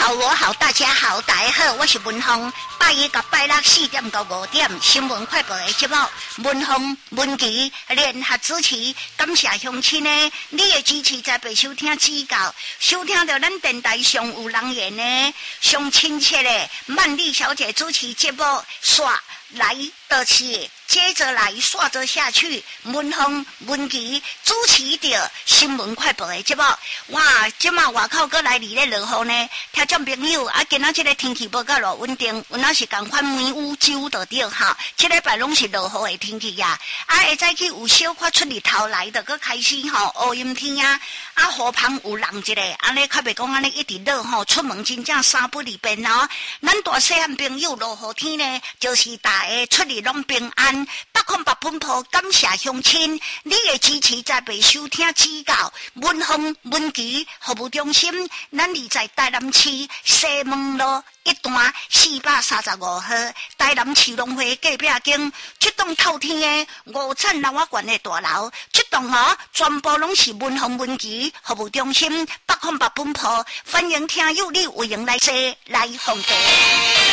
好，我好，大家好，大家好，我是文峰。拜一到拜六4点到5点，新闻快报的节目，文峰、文琪联合主持。感谢乡亲呢，你的支持才被收听指教，收听到咱电台上有人缘呢，上亲切的曼丽小姐主持节目，刷来得去。接着来刷着下去，文峰、文琪主持着新闻快报的节目。哇，即马外口搁来离咧落雨呢，听众朋友啊，今仔这个天气无够落稳定，阮那是共款梅雨酒就对哈。这礼拜拢是落雨的天气呀，下早起有小可出日头来的，搁开始乌阴天啊，河旁有人一个，安尼较袂讲安尼一直落出门真正三不离便哦。咱大细汉朋友落雨天呢，就是大家出入拢平安。108分铺，感谢乡亲，你的支持才被收听指教。文峰、文琪服务中心，咱伫在台南市西门路1段435号，台南市农会隔壁间，这栋透天的5层楼馆的大楼，这栋全部拢是文峰、文琪服务中心，108分铺，欢迎听友你有闲来坐来访客。